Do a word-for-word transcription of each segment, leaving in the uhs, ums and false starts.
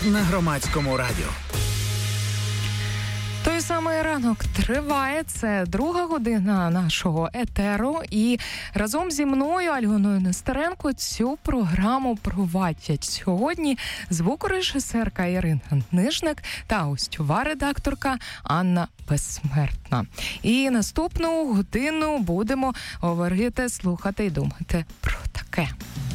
на Громадському радіо. Той самий ранок триває, це друга година нашого етеру, і разом зі мною, Альоною Нестеренко, цю програму провадять сьогодні звукорежисерка Ірина Нижник та гостьова редакторка Анна Безсмертна. І наступну годину будемо говорити, слухати і думати про таке.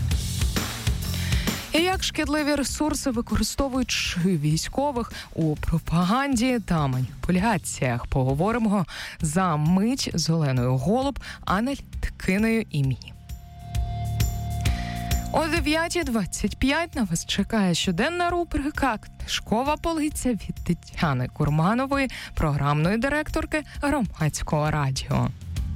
І як шкідливі ресурси використовують військових у пропаганді та маніпуляціях. Поговоримо за мить з Оленою Голуб, аналітикиною імені. О дев'ята двадцять п'ять на вас чекає щоденна рубрика «Книжкова полиця» від Тетяни Курманової, програмної директорки Громадського радіо.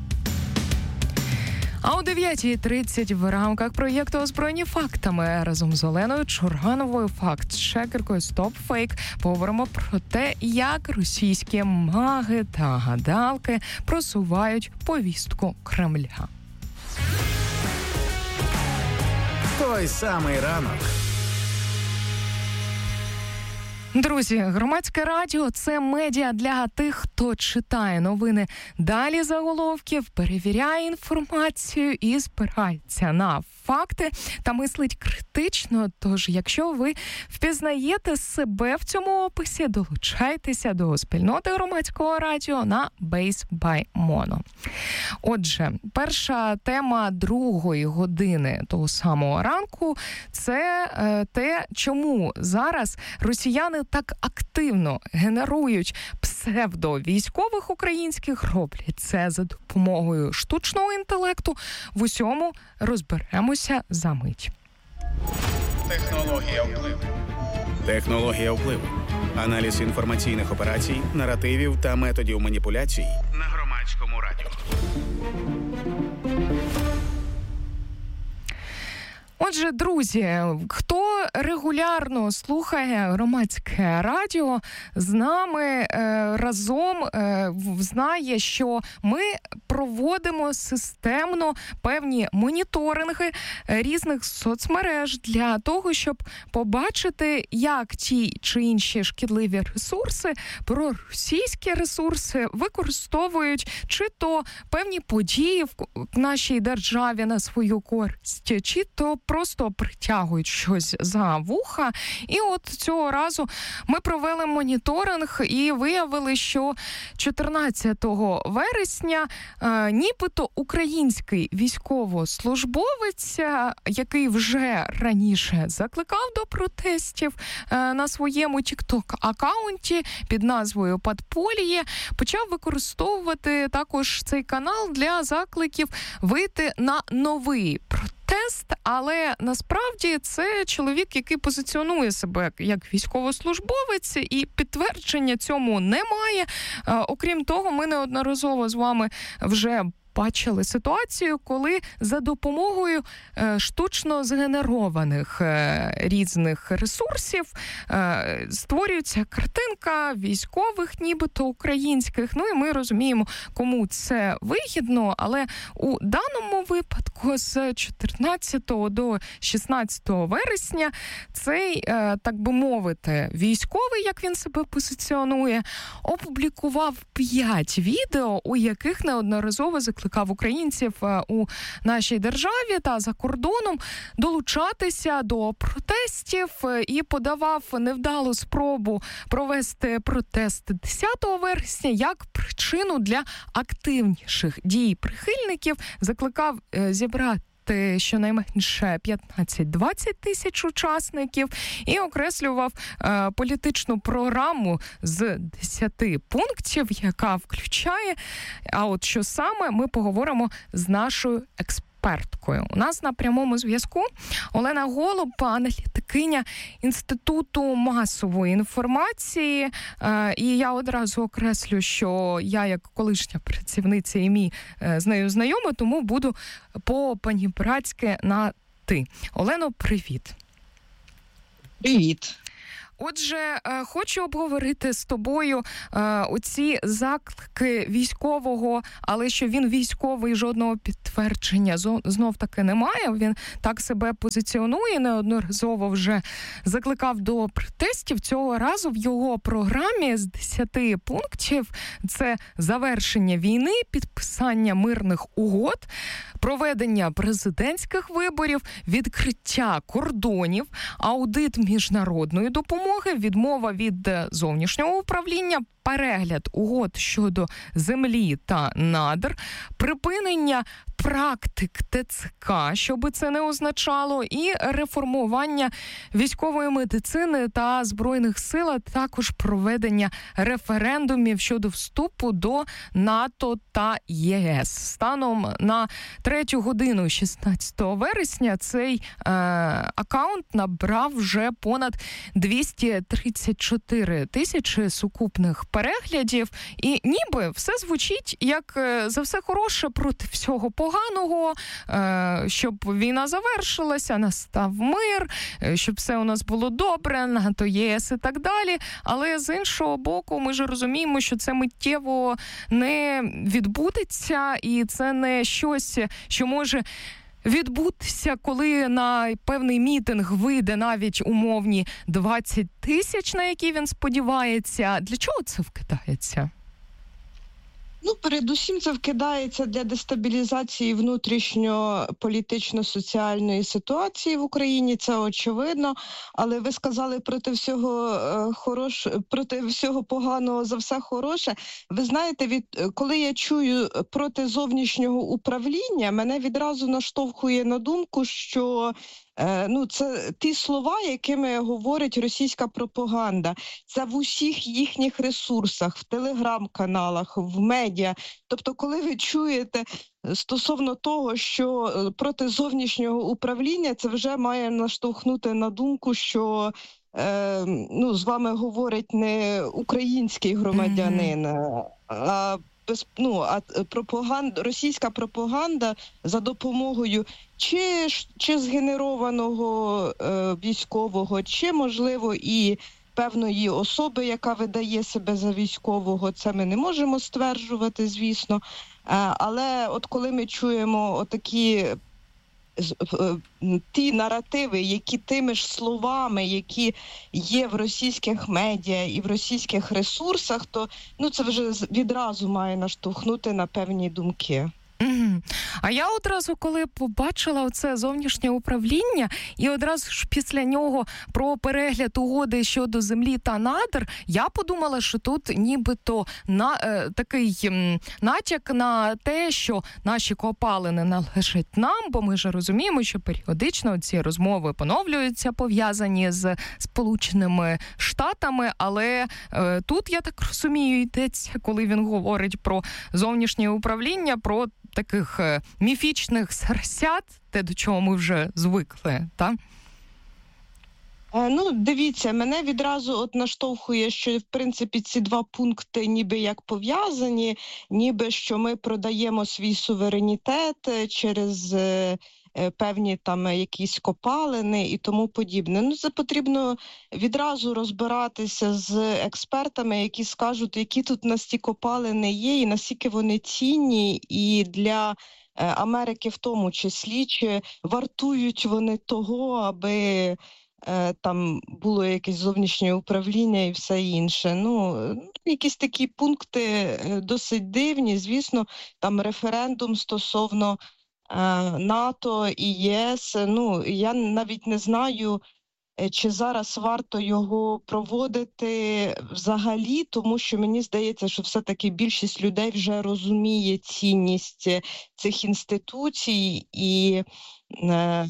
А о дев'ята тридцять в рамках проєкту «Озброєні фактами» разом з Оленою Чургановою, факт-чекеркою «Стоп Фейк» поговоримо про те, як російські маги та гадалки просувають повістку Кремля. Той самий ранок. Друзі, Громадське радіо – це медіа для тих, хто читає новини далі заголовків, перевіряє інформацію і спирається на факти та мислить критично. Тож, якщо ви впізнаєте себе в цьому описі, долучайтеся до спільноти Громадського радіо на Base by Mono. Отже, перша тема другої години того самого ранку – це е, те, чому зараз росіяни так активно генерують псевдовійськових українських, роблять це за допомогою штучного інтелекту. В усьому розберемося за мить. Технологія впливу. Технологія впливу. Аналіз інформаційних операцій, наративів та методів маніпуляцій на Громадському радіо. Отже, друзі, хто регулярно слухає Громадське радіо, з нами е, разом е, знає, що ми проводимо системно певні моніторинги різних соцмереж для того, щоб побачити, як ті чи інші шкідливі ресурси, проросійські ресурси використовують чи то певні події в нашій державі на свою користь, чи то просто притягують щось за вуха. І от цього разу ми провели моніторинг і виявили, що чотирнадцятого вересня е, нібито український військовослужбовець, який вже раніше закликав до протестів е, на своєму тікток-акаунті під назвою «Подпольє», почав використовувати також цей канал для закликів вийти на новий протест. Тест, але насправді це чоловік, який позиціонує себе як військовослужбовець, і підтвердження цьому немає. Окрім того, ми неодноразово з вами вже бачили ситуацію, коли за допомогою е, штучно згенерованих е, різних ресурсів е, створюється картинка військових, нібито українських. Ну і ми розуміємо, кому це вигідно, але у даному випадку з чотирнадцятого до шістнадцятого вересня цей, е, так би мовити, військовий, як він себе позиціонує, опублікував п'ять відео, у яких неодноразово закликав українців у нашій державі та за кордоном долучатися до протестів і подавав невдалу спробу провести протест десятого вересня як причину для активніших дій прихильників, закликав зібрати щонайменше п'ятнадцять-двадцять тисяч учасників і окреслював е, політичну програму з десяти пунктів, яка включає, а от що саме, ми поговоримо з нашою експерткою. У нас на прямому зв'язку Олена Голуб, аналітикиня Інституту масової інформації. Е, і я одразу окреслю, що я, як колишня працівниця ІМІ, е, з нею знайома, тому буду по-панібратськи на «ти». Олено, привіт. Привіт. Отже, хочу обговорити з тобою оці заклики військового, але що він військовий, жодного підтвердження знов таки немає. Він так себе позиціонує, неодноразово вже закликав до протестів. Цього разу в його програмі з десяти пунктів це завершення війни, підписання мирних угод, проведення президентських виборів, відкриття кордонів, аудит міжнародної допомоги, відмова від зовнішнього управління, перегляд угод щодо землі та надр, припинення практик ТЦК, що би це не означало, і реформування військової медицини та Збройних сил, а також проведення референдумів щодо вступу до НАТО та ЄС. Станом на третю годину шістнадцятого вересня цей е, акаунт набрав вже понад двісті тридцять чотири тисячі сукупних переглядів, і ніби все звучить як е, за все хороше проти всього поганого, е, щоб війна завершилася, настав мир, е, щоб все у нас було добре, НАТО, ЄС і так далі. Але з іншого боку, ми ж розуміємо, що це миттєво не відбудеться, і це не щось, що може відбутися, коли на певний мітинг вийде навіть умовні двадцять тисяч, на які він сподівається. Для чого це вкидається? Ну, передусім це вкидається для дестабілізації внутрішньо-політично-соціальної ситуації в Україні, це очевидно. Але ви сказали проти всього е, хорош... проти всього поганого за все хороше. Ви знаєте, від коли я чую проти зовнішнього управління, мене відразу наштовхує на думку, що ну, це ті слова, якими говорить російська пропаганда. Це в усіх їхніх ресурсах, в телеграм-каналах, в медіа. Тобто, коли ви чуєте стосовно того, що проти зовнішнього управління, це вже має наштовхнути на думку, що е, ну, з вами говорить не український громадянин, mm-hmm. а Без, ну, а пропаганда, російська пропаганда за допомогою чи, чи згенерованого е, військового, чи, можливо, і певної особи, яка видає себе за військового, це ми не можемо стверджувати, звісно. Е, але от коли ми чуємо отакі ті наративи, які тими ж словами, які є в російських медіа і в російських ресурсах, то ну це вже відразу має наштовхнути на певні думки. Mm-hmm. А я одразу, коли побачила оце зовнішнє управління, і одразу ж після нього про перегляд угоди щодо землі та надр, я подумала, що тут нібито на, е, такий м, натяк на те, що наші копалини належать нам, бо ми ж розуміємо, що періодично ці розмови поновлюються, пов'язані з Сполученими Штатами, але е, тут, я так розумію, йдеться, коли він говорить про зовнішнє управління, про таких е, міфічних сарсят, те, до чого ми вже звикли, так? Е, ну, дивіться, мене відразу от наштовхує, що, в принципі, ці два пункти ніби як пов'язані, ніби що ми продаємо свій суверенітет через е, певні там якісь копалини і тому подібне. Ну, це потрібно відразу розбиратися з експертами, які скажуть, які тут у нас ті копалини є і наскільки вони цінні і для Америки в тому числі, чи вартують вони того, аби там було якесь зовнішнє управління і все інше. Ну, якісь такі пункти досить дивні. Звісно, там референдум стосовно НАТО і ЄС, ну, я навіть не знаю, чи зараз варто його проводити взагалі, тому що мені здається, що все-таки більшість людей вже розуміє цінність цих інституцій і е,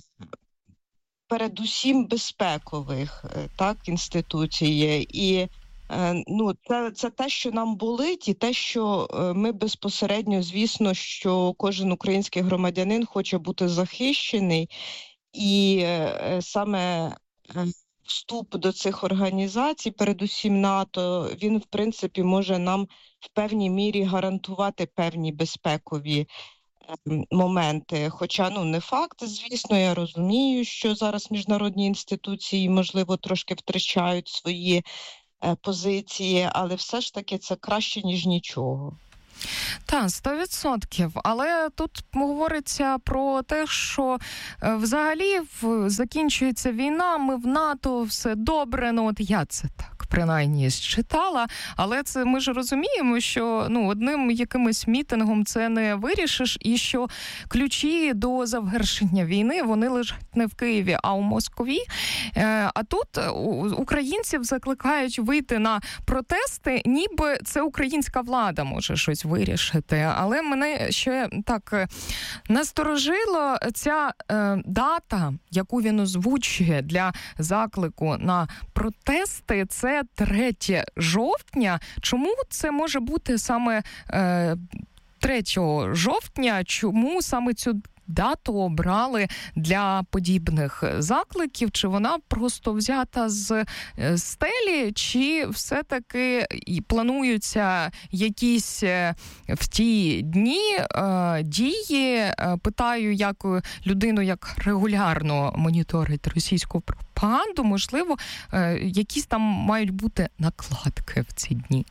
передусім безпекових так, інституцій. І ну, це, це те, що нам болить, і те, що ми безпосередньо, звісно, що кожен український громадянин хоче бути захищений, і саме вступ до цих організацій, передусім НАТО, він, в принципі, може нам в певній мірі гарантувати певні безпекові моменти. Хоча, ну, не факт, звісно, я розумію, що зараз міжнародні інституції, можливо, трошки втрачають свої позиції, але все ж таки це краще, ніж нічого. Так, сто відсотків. Але тут говориться про те, що взагалі закінчується війна, ми в НАТО, все добре, ну от я це так принаймні читала, але це ми ж розуміємо, що ну одним якимось мітингом це не вирішиш, і що ключі до завершення війни, вони лежать не в Києві, а у Москві. А тут українців закликають вийти на протести, ніби це українська влада може щось вирішити. Але мене ще так насторожило ця е, дата, яку він озвучує для заклику на протести, це третє жовтня. Чому це може бути саме е, третього жовтня? Чому саме цю дату обрали для подібних закликів? Чи вона просто взята з стелі, чи все-таки плануються якісь в ті дні е, дії? Питаю, як людину, як регулярно моніторить російську пропаганду, можливо, е, якісь там мають бути накладки в ці дні?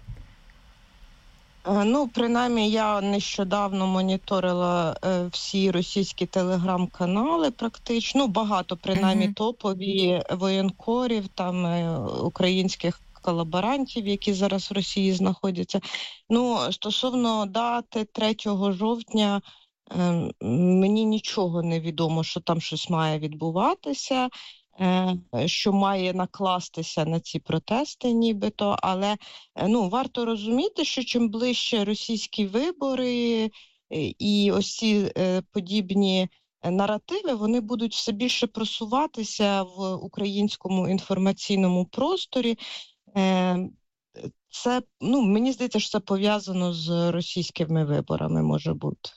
Ну, принаймні, я нещодавно моніторила е, всі російські телеграм-канали практично, ну, багато, принаймні, mm-hmm. топові воєнкорів, там, е, українських колаборантів, які зараз в Росії знаходяться. Ну, стосовно дати третього жовтня, е, мені нічого не відомо, що там щось має відбуватися, що має накластися на ці протести нібито, але ну, варто розуміти, що чим ближче російські вибори і ось ці подібні наративи, вони будуть все більше просуватися в українському інформаційному просторі. Це, ну, мені здається, що це пов'язано з російськими виборами, може бути.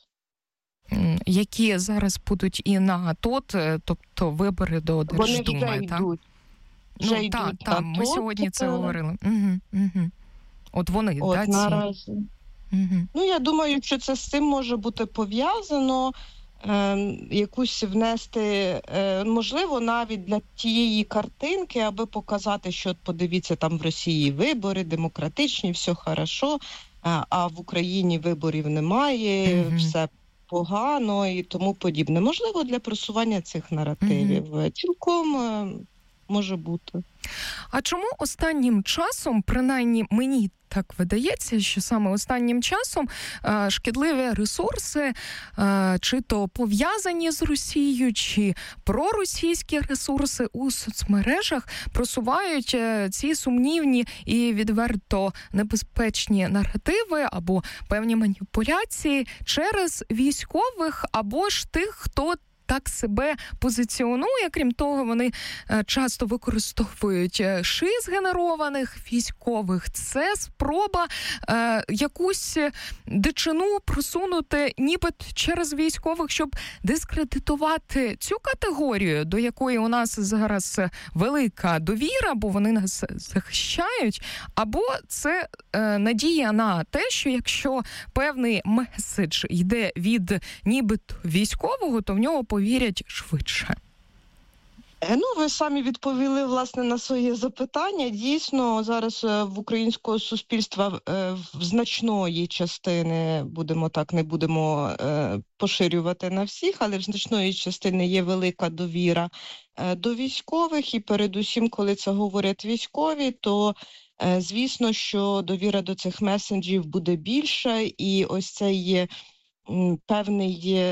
Які зараз будуть і на ТОТ, тобто вибори до Держдуми, вони вже так? Йдуть. Вже ну, так, так, ми сьогодні це говорили. Угу, угу. От вони, От, да, ці? Наразі. Угу. Ну, я думаю, що це з цим може бути пов'язано, е, якусь внести, е, можливо, навіть для тієї картинки, аби показати, що, от, подивіться, там в Росії вибори демократичні, все хорошо, а, а в Україні виборів немає, угу. все погано і тому подібне. Можливо, для просування цих наративів. Mm-hmm. Цілком е, може бути. А чому останнім часом, принаймні мені так видається, що саме останнім часом е, шкідливі ресурси, е, чи то пов'язані з Росією, чи проросійські ресурси у соцмережах просувають е, ці сумнівні і відверто небезпечні наративи або певні маніпуляції через військових або ж тих, хто так себе позиціонує. Крім того, вони часто використовують ши-згенерованих військових. Це спроба е, якусь дичину просунути ніби через військових, щоб дискредитувати цю категорію, до якої у нас зараз велика довіра, бо вони нас захищають, або це е, надія на те, що якщо певний меседж йде від нібито військового, то в нього повірять швидше. Ну, ви самі відповіли, власне, на своє запитання. Дійсно, зараз в українського суспільства в значної частини, будемо так, не будемо поширювати на всіх, але в значної частини є велика довіра до військових. І передусім, коли це говорять військові, то звісно, що довіра до цих месенджів буде більша. І ось це є певний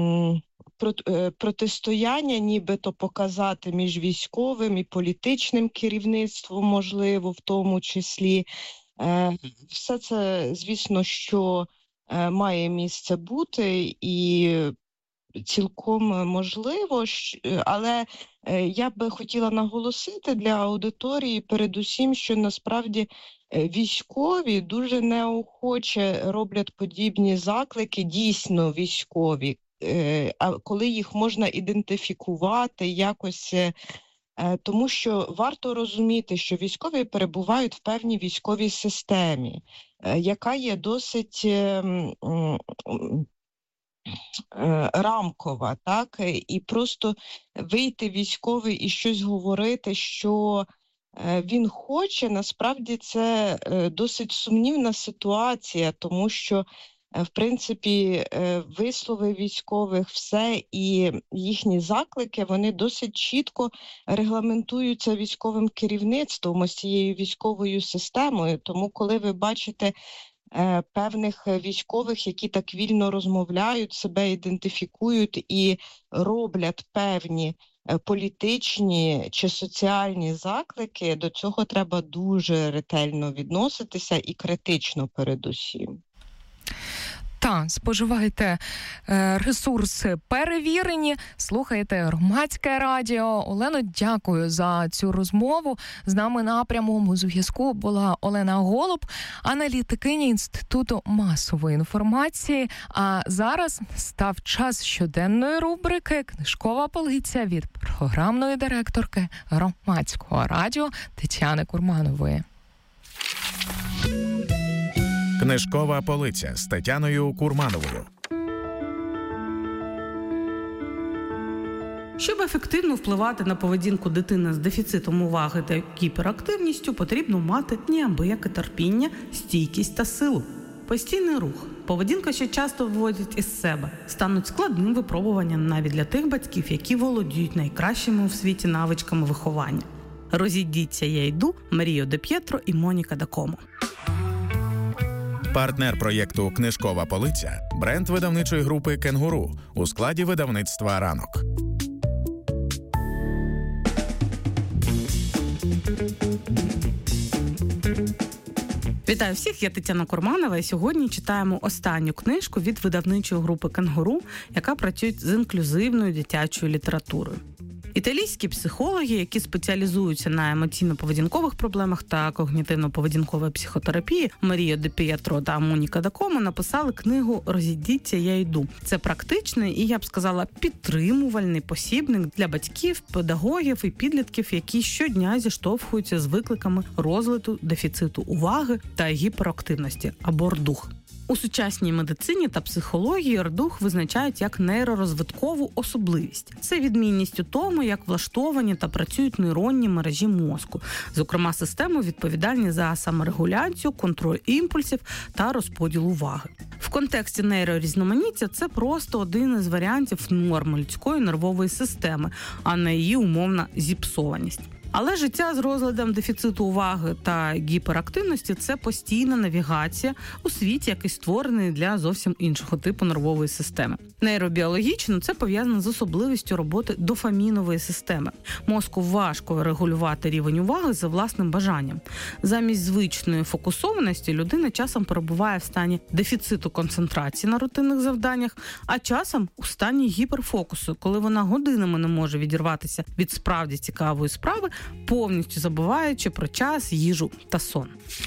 протистояння, нібито показати між військовим і політичним керівництвом, можливо, в тому числі. Все це, звісно, що має місце бути і цілком можливо, але я би хотіла наголосити для аудиторії передусім, що насправді військові дуже неохоче роблять подібні заклики, дійсно військові, а коли їх можна ідентифікувати якось, тому що варто розуміти, що військові перебувають в певній військовій системі, яка є досить рамкова, так, і просто вийти військовий і щось говорити, що він хоче, насправді це досить сумнівна ситуація, тому що, в принципі, вислови військових, все і їхні заклики, вони досить чітко регламентуються військовим керівництвом, ось цією військовою системою. Тому, коли ви бачите певних військових, які так вільно розмовляють, себе ідентифікують і роблять певні політичні чи соціальні заклики, до цього треба дуже ретельно відноситися і критично передусім. Та, споживайте е, ресурси перевірені, слухайте Громадське радіо. Олено, дякую за цю розмову. З нами на прямому зв'язку була Олена Голуб, аналітикиня Інституту масової інформації. А зараз став час щоденної рубрики «Книжкова полиця» від програмної директорки Громадського радіо Тетяни Курманової. Книжкова полиця з Тетяною Курмановою. Щоб ефективно впливати на поведінку дитини з дефіцитом уваги та гіперактивністю, потрібно мати неабияке терпіння, стійкість та силу. Постійний рух, поведінка, що часто виводять із себе, стануть складним випробуванням навіть для тих батьків, які володіють найкращими у світі навичками виховання. «Розійдіться, я йду», Маріо Де П'єтро і Моніка Да Комо. Партнер проєкту «Книжкова полиця» – бренд видавничої групи «Кенгуру» у складі видавництва «Ранок». Вітаю всіх, я Тетяна Курманова, і сьогодні читаємо останню книжку від видавничої групи «Кенгуру», яка працює з інклюзивною дитячою літературою. Італійські психологи, які спеціалізуються на емоційно-поведінкових проблемах та когнітивно-поведінковій психотерапії, Маріо Де П'єтро та Моніка Да Комо, написали книгу «Розійдіться, я йду». Це практичний і, я б сказала, підтримувальний посібник для батьків, педагогів і підлітків, які щодня зіштовхуються з викликами розладу, дефіциту уваги та гіперактивності або рдух. У сучасній медицині та психології рдух визначають як нейророзвиткову особливість. Це відмінність у тому, як влаштовані та працюють нейронні мережі мозку, зокрема системи, відповідальні за саморегуляцію, контроль імпульсів та розподіл уваги. В контексті нейрорізноманіття це просто один із варіантів норми людської нервової системи, а не її умовна зіпсованість. Але життя з розладом дефіциту уваги та гіперактивності – це постійна навігація у світі, який створений для зовсім іншого типу нервової системи. Нейробіологічно це пов'язано з особливістю роботи дофамінової системи. Мозку важко регулювати рівень уваги за власним бажанням. Замість звичної фокусованості людина часом перебуває в стані дефіциту концентрації на рутинних завданнях, а часом у стані гіперфокусу, коли вона годинами не може відірватися від справді цікавої справи, повністю забуваючи про час, їжу та сон.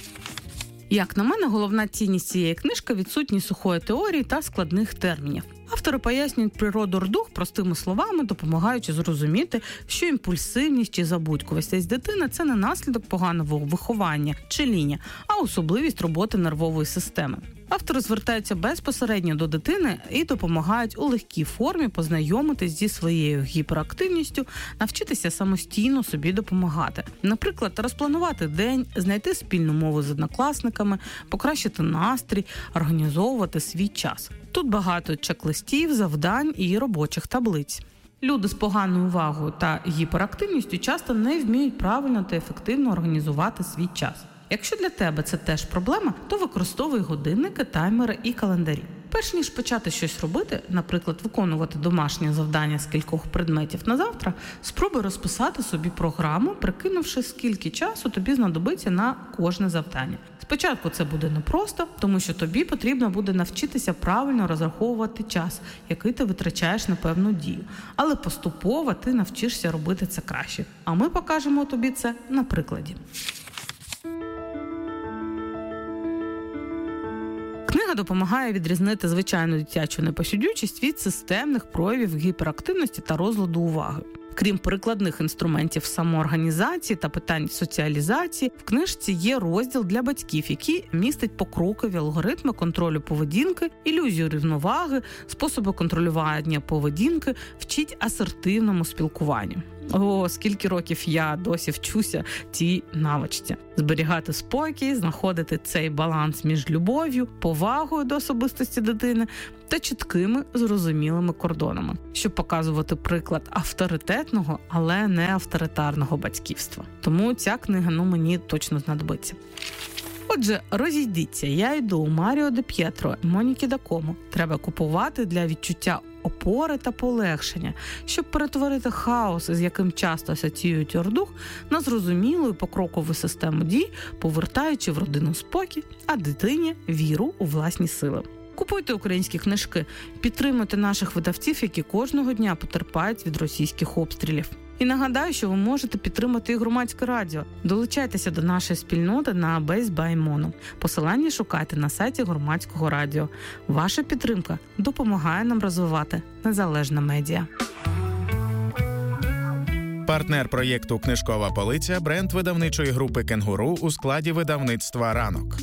Як на мене, головна цінність цієї книжки – відсутність сухої теорії та складних термінів. Автори пояснюють природу рдух простими словами, допомагаючи зрозуміти, що імпульсивність чи забудькувість дитини – це не наслідок поганого виховання чи ління, а особливість роботи нервової системи. Автори звертаються безпосередньо до дитини і допомагають у легкій формі познайомитись зі своєю гіперактивністю, навчитися самостійно собі допомагати. Наприклад, розпланувати день, знайти спільну мову з однокласниками, покращити настрій, організовувати свій час. Тут багато чек-листів, завдань і робочих таблиць. Люди з поганою увагою та гіперактивністю часто не вміють правильно та ефективно організувати свій час. Якщо для тебе це теж проблема, то використовуй годинники, таймери і календарі. Перш ніж почати щось робити, наприклад, виконувати домашнє завдання з кількох предметів на завтра, спробуй розписати собі програму, прикинувши, скільки часу тобі знадобиться на кожне завдання. Спочатку це буде непросто, тому що тобі потрібно буде навчитися правильно розраховувати час, який ти витрачаєш на певну дію. Але поступово ти навчишся робити це краще. А ми покажемо тобі це на прикладі. Книга допомагає відрізнити звичайну дитячу непосидючість від системних проявів гіперактивності та розладу уваги. Крім прикладних інструментів самоорганізації та питань соціалізації, в книжці є розділ для батьків, який містить покрокові алгоритми контролю поведінки, ілюзію рівноваги, способи контролювання поведінки, вчить асертивному спілкуванню. О, скільки років я досі вчуся цій навичці. Зберігати спокій, знаходити цей баланс між любов'ю, повагою до особистості дитини та чіткими, зрозумілими кордонами, щоб показувати приклад авторитетного, але не авторитарного батьківства. Тому ця книга, ну, мені точно знадобиться. Отже, розійдіться, я йду у Маріо де П'єтро і Моніки Дакому. Треба купувати для відчуття опори та полегшення, щоб перетворити хаос, з яким часто асоціюють ордух, на зрозумілу і покрокову систему дій, повертаючи в родину спокій, а дитині віру у власні сили. Купуйте українські книжки, підтримуйте наших видавців, які кожного дня потерпають від російських обстрілів. І нагадаю, що ви можете підтримати і Громадське радіо. Долучайтеся до нашої спільноти на Base by Mono. Посилання шукайте на сайті Громадського радіо. Ваша підтримка допомагає нам розвивати незалежне медіа. Партнер проєкту «Книжкова полиця» – бренд видавничої групи «Кенгуру» у складі видавництва «Ранок».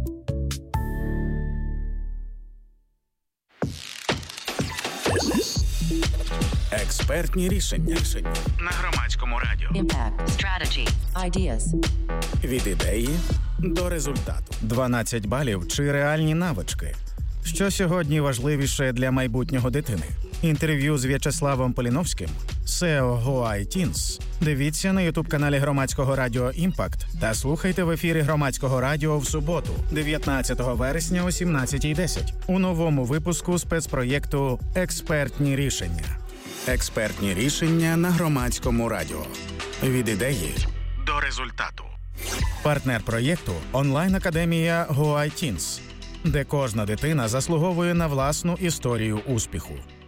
Експертні рішення на Громадському радіо. Impact, strategy, ideas. Від ідеї до результату. дванадцять балів чи реальні навички. Що сьогодні важливіше для майбутнього дитини? Інтерв'ю з В'ячеславом Поліновським, сео GoITeens. Дивіться на ютуб-каналі Громадського радіо «Імпакт» та слухайте в ефірі Громадського радіо в суботу, дев'ятнадцятого вересня о сімнадцятій десять у новому випуску спецпроєкту «Експертні рішення». Експертні рішення на Громадському радіо. Від ідеї до результату. Партнер проєкту – онлайн-академія GoITeens, де кожна дитина заслуговує на власну історію успіху.